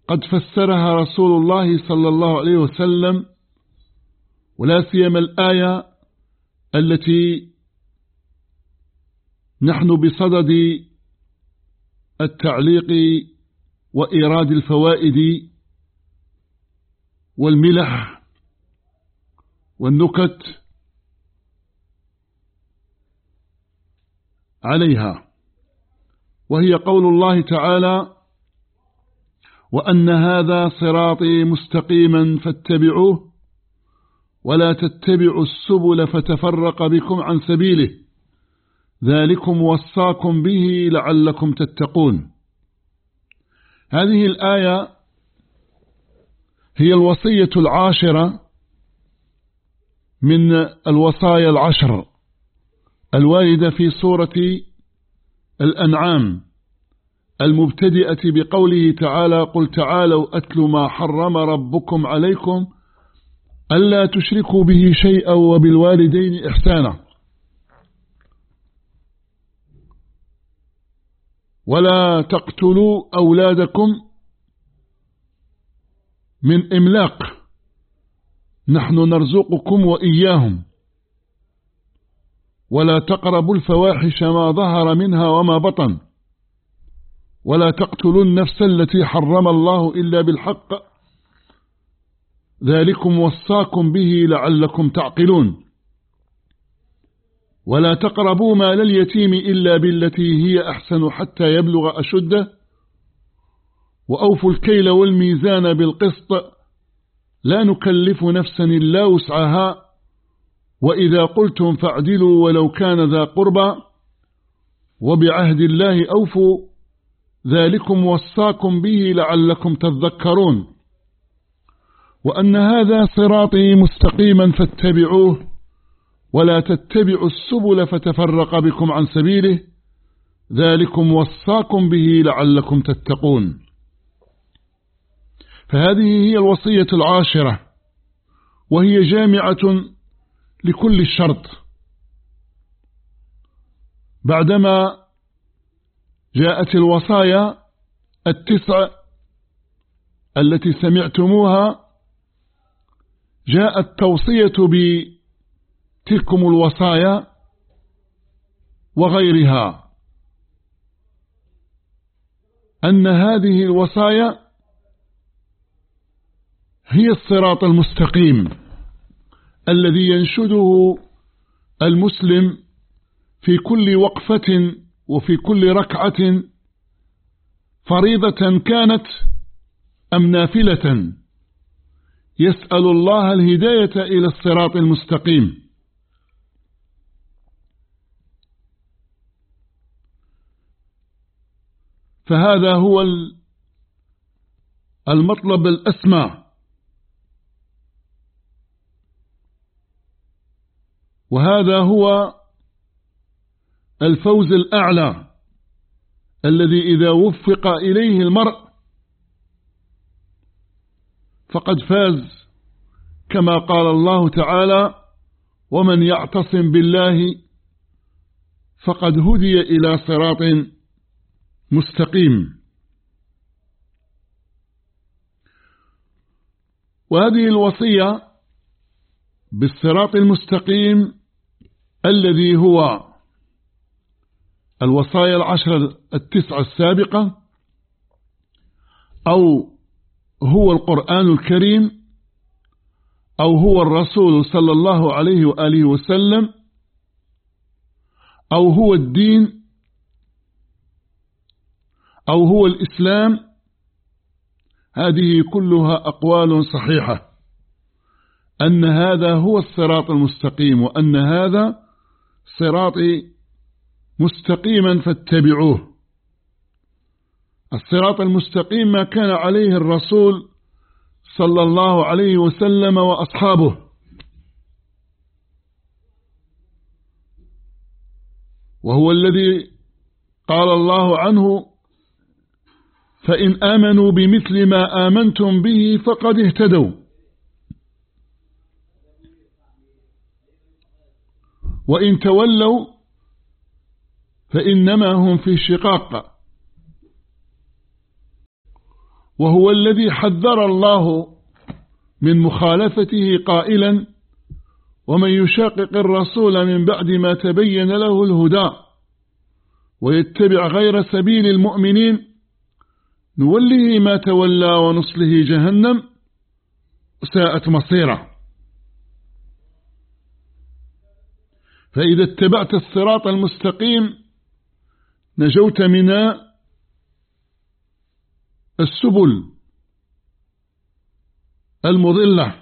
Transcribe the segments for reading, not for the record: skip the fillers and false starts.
قد فسرها رسول الله صلى الله عليه وسلم، ولا سيما الآية التي نحن بصدد التعليق وإيراد الفوائد والملح والنكت عليها، وهي قول الله تعالى: وأن هذا صراطي مستقيما فاتبعوه ولا تتبعوا السبل فتفرق بكم عن سبيله ذلكم وصاكم به لعلكم تتقون. هذه الآية هي الوصية العاشرة من الوصايا العشر الواردة في سورة الأنعام، المبتدئة بقوله تعالى: قل تعالوا أتل ما حرم ربكم عليكم ألا تشركوا به شيئا وبالوالدين إحسانا ولا تقتلوا أولادكم من إملاق نحن نرزقكم وإياهم ولا تقربوا الفواحش ما ظهر منها وما بطن ولا تقتلوا النفس التي حرم الله إلا بالحق ذلكم وصاكم به لعلكم تعقلون ولا تقربوا مال اليتيم إلا بالتي هي أحسن حتى يبلغ أشده وأوفوا الكيل والميزان بالقسط لا نكلف نفسا إلا وسعها وإذا قلتم فاعدلوا ولو كان ذا قربى وبعهد الله أوفوا ذلكم وصاكم به لعلكم تذكرون وأن هذا صراطي مستقيما فاتبعوه ولا تتبعوا السبل فتفرق بكم عن سبيله ذلكم وصاكم به لعلكم تتقون. فهذه هي الوصية العاشرة، وهي جامعة لكل الشرط. بعدما جاءت الوصايا التسع التي سمعتموها، جاءت التوصية بتلكم الوصايا وغيرها، أن هذه الوصايا هي الصراط المستقيم الذي ينشده المسلم في كل وقفة وفي كل ركعة، فريضة كانت أم نافلة، يسأل الله الهداية إلى الصراط المستقيم. فهذا هو المطلب الأسمى، وهذا هو الفوز الأعلى الذي إذا وفق إليه المرء فقد فاز، كما قال الله تعالى: ومن يعتصم بالله فقد هدي إلى صراط مستقيم. وهذه الوصية بالصراط المستقيم الذي هو الوصايا العشر التسعة السابقة، أو هو القرآن الكريم، أو هو الرسول صلى الله عليه وآله وسلم، أو هو الدين، أو هو الإسلام، هذه كلها أقوال صحيحة أن هذا هو الصراط المستقيم، وأن هذا صراطي مستقيما فاتبعوه. الصراط المستقيم ما كان عليه الرسول صلى الله عليه وسلم وأصحابه، وهو الذي قال الله عنه: فإن آمنوا بمثل ما آمنتم به فقد اهتدوا وإن تولوا فإنما هم في شقاق. وهو الذي حذر الله من مخالفته قائلا: ومن يشاقق الرسول من بعد ما تبين له الهدى ويتبع غير سبيل المؤمنين نوله ما تولى ونصله جهنم وساءت مصيره. فإذا اتبعت الصراط المستقيم نجوت من السبل المضلة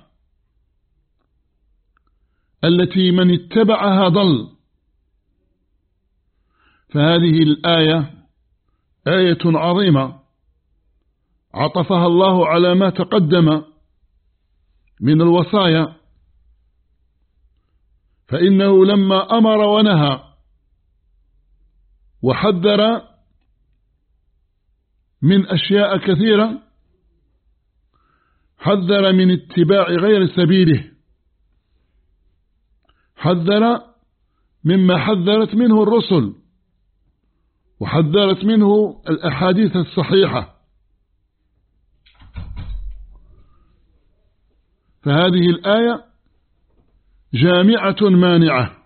التي من اتبعها ضل. فهذه الآية آية عظيمة عطفها الله على ما تقدم من الوصايا، فإنه لما أمر ونهى وحذر من أشياء كثيرة، حذر من اتباع غير سبيله، حذر مما حذرت منه الرسل وحذرت منه الأحاديث الصحيحة. فهذه الآية جامعة مانعة.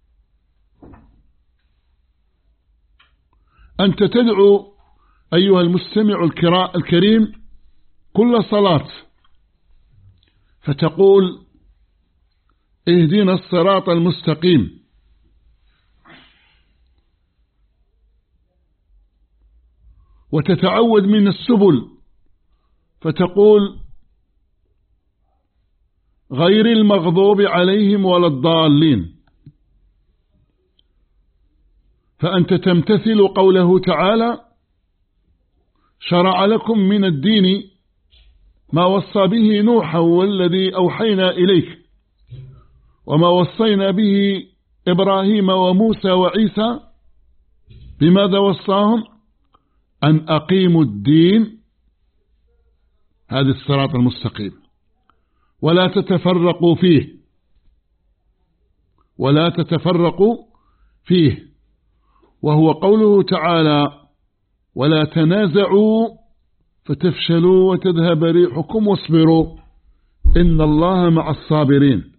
أنت تدعو أيها المستمع الكريم كل صلاة فتقول: اهدنا الصراط المستقيم، وتتعود من السبل فتقول: غير المغضوب عليهم ولا الضالين. فأنت تمتثل قوله تعالى: شرع لكم من الدين ما وصى به نوحا والذي أوحينا إليك وما وصينا به إبراهيم وموسى وعيسى. بماذا وصاهم؟ أن أقيموا الدين، هذا الصراط المستقيم، ولا تتفرقوا فيه، ولا تتفرقوا فيه. وهو قوله تعالى: ولا تنازعوا فتفشلوا وتذهب ريحكم واصبروا إن الله مع الصابرين.